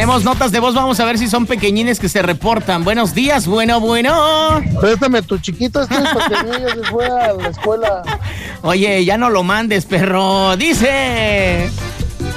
Tenemos notas de voz, vamos a ver si son pequeñines que se reportan. Buenos días, bueno. Préstame tu chiquito porque el niño se fue a la escuela. Oye, ya no lo mandes, perro. Dice...